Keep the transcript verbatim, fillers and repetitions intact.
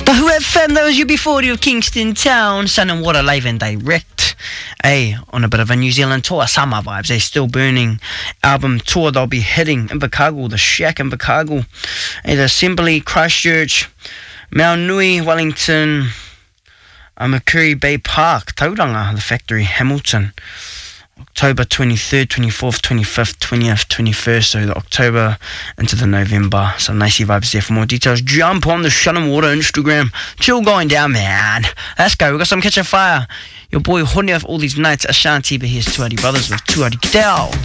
Tahu F M, that was U B forty of Kingston Town, Sun and Water live and direct. Hey, on a bit of a New Zealand tour, summer vibes, they still burning album tour they'll be hitting in Invercargill, the Shack in Invercargill, hey, the Assembly, Christchurch, Mount Nui, Wellington, uh, Mercury Bay Park, Tauranga, the Factory, Hamilton. October twenty-third, twenty-fourth, twenty-fifth, twentieth, twenty-first, so the October into the November. Some nicey vibes there. For more details, jump on the Sun and Water Instagram. Chill going down, man. Let's go. We've got some Catch a Fire. Your boy Hone of all these nights, Ashanti, but here's Tuari Brothers with Tuari Kidao.